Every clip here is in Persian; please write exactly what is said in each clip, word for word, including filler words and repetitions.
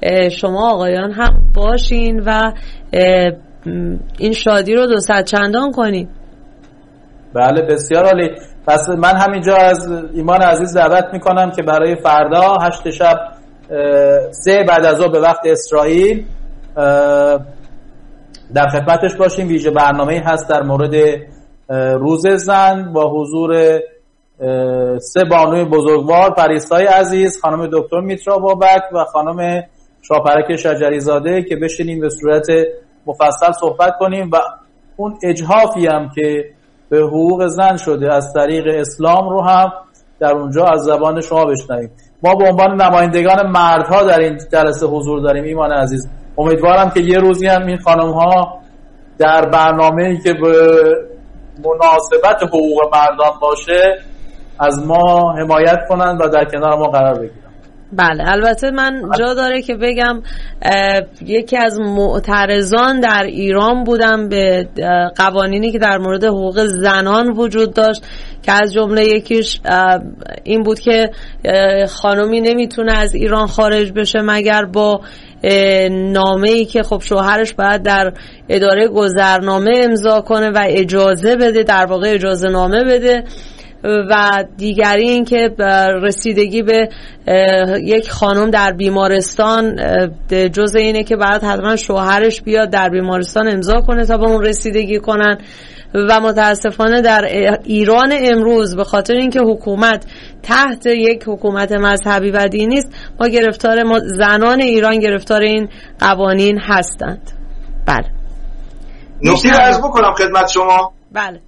شما آقایان هم باشین و این شادی رو دو صد چندان کنین. بله بسیار عالی. پس من همینجا از ایمان عزیز دعوت میکنم که برای فردا هشت شب سه بعد از ظهر به وقت اسرائیل در خدمتش باشیم. ویژه برنامه‌ای هست در مورد روز زن با حضور سه بانوی بزرگوار، پریسای عزیز، خانم دکتر میترا بابک و خانم شاپرک شجری زاده، که بشینیم به صورت مفصل صحبت کنیم و اون اجحافی هم که به حقوق زن شده از طریق اسلام رو هم در اونجا از زبان شما بشنویم. ما به عنوان نمایندگان مردها در این جلسه حضور داریم. ایمان عزیز، امیدوارم که یه روزی هم این خانم ها در برنامه‌ای که به مناسبت حقوق مردان باشه از ما حمایت کنند و در کنار ما قرار بگیرن. بله، البته من جا داره که بگم یکی از معترضان در ایران بودم به قوانینی که در مورد حقوق زنان وجود داشت که از جمله یکیش این بود که خانمی نمیتونه از ایران خارج بشه مگر با نامه‌ای که خب شوهرش باید در اداره گذرنامه امضا کنه و اجازه بده، در واقع اجازه نامه بده. و دیگری این که رسیدگی به یک خانم در بیمارستان جز اینه که باید حتما شوهرش بیاد در بیمارستان امضا کنه تا به اون رسیدگی کنن. و متاسفانه در ایران امروز به خاطر اینکه حکومت تحت یک حکومت مذهبی و دینی است، ما گرفتار ما زنان ایران گرفتار این قوانین هستند. بله. نکته عرض بکنم خدمت شما. بله.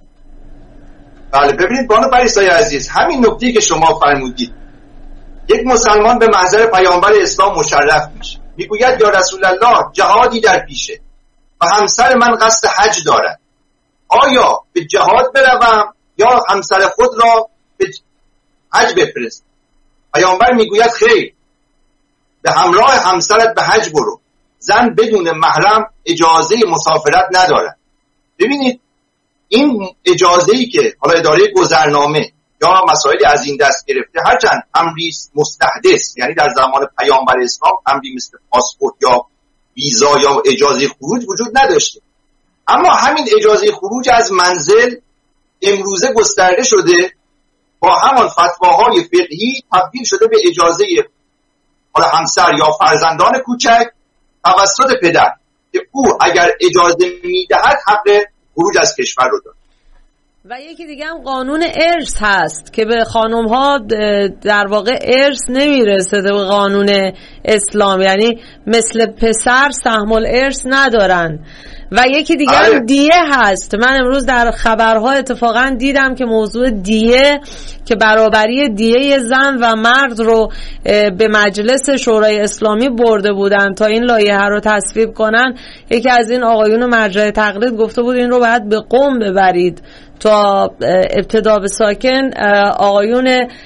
بله ببینید بانو پریسای عزیز، همین نکته‌ای که شما فرمودید، یک مسلمان به محضر پیامبر اسلام مشرف میشه، میگوید یا رسول الله جهادی در پیشه و همسر من قصد حج دارد، آیا به جهاد بروم یا همسر خود را به حج بفرست؟ پیامبر میگوید خیر، به همراه همسرت به حج برو، زن بدون محرم اجازه مسافرت ندارد. ببینید این اجازه‌ای که حالا اداره گذرنامه یا مسائلی از این دست گرفته، هرچند امری مستحدث، یعنی در زمان پیامبر اسلام امری مثل پاسپورت یا ویزا یا اجازه خروج وجود نداشته، اما همین اجازه خروج از منزل امروزه گسترده شده، با همان فتواهای فقهی تبدیل شده به اجازه حالا همسر یا فرزندان کوچک توسط پدر، که او اگر اجازه میدهد حق خروج از کشور رو داره. و یکی دیگه هم قانون ارث هست که به خانم ها در واقع ارث نمیرسه به قانون اسلام، یعنی مثل پسر سهم الارث ندارن. و یکی دیگه هم دیه هست. من امروز در خبرها اتفاقا دیدم که موضوع دیه که برابری دیه زن و مرد رو به مجلس شورای اسلامی برده بودن تا این لایحه رو تصویب کنن. یکی از این آقایون مرجع تقلید گفته بود این رو باید به قم ببرید تا ابتدا به ساکن آقایون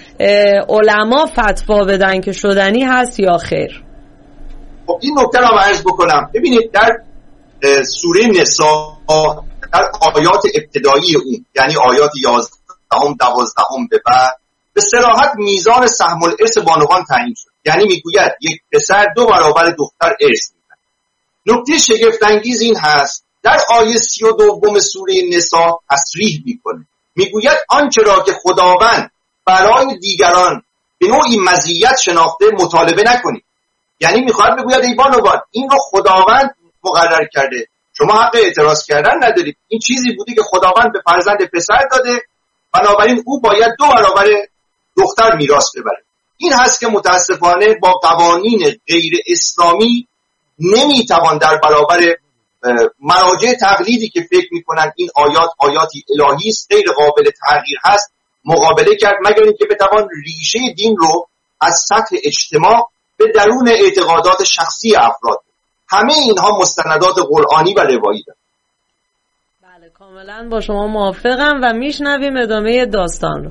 علما فتوا بدن که شدنی هست یا خیر. خب این نکته رو عرض بکنم. ببینید در سوره نساء در آیات ابتدایی اون، یعنی آیات یازدهم دوازدهم به بعد، به صراحت میزان سهم الارث بانوان تعیین شد. یعنی میگوید یک پسر دو برابر دختر ارث می‌کند. نکته شگفت انگیز این هست در آیه سی و دوم سوره نساء تصریح میکنه، میگوید آنچه را که خداوند برای دیگران به نوعی مزیت شناخته مطالبه نکنید. یعنی میخواد بگوید ای بانوان این رو خداوند مقرر کرده، شما حق اعتراض کردن ندارید، این چیزی بوده که خداوند به فرزند پسر داده، بنابراین او باید دو برابر دختر میراث ببره. این هست که متاسفانه با قوانین غیر اسلامی نمیتوان در برابر مراجع تقلیدی که فکر میکنن این آیات آیاتی الهی است، غیر قابل تغییر هست، مقابله کرد، مگر اینکه بتوان ریشه دین رو از سطح اجتماع به درون اعتقادات شخصی افراد. همه اینها مستندات قرآنی و روایی دارند. بله کاملا با شما موافقم و میشنویم ادامه داستان رو.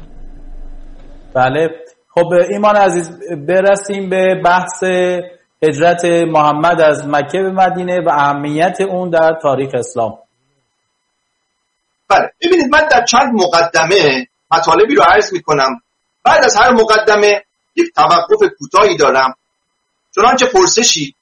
بله خب ایمان عزیز، برسیم به بحث هجرت محمد از مکه به مدینه و اهمیت اون در تاریخ اسلام. بله ببینید من در چند مقدمه مطالبی رو عرض میکنم، بعد از هر مقدمه یک توقف کوتاهی دارم، چنانچه پرسشی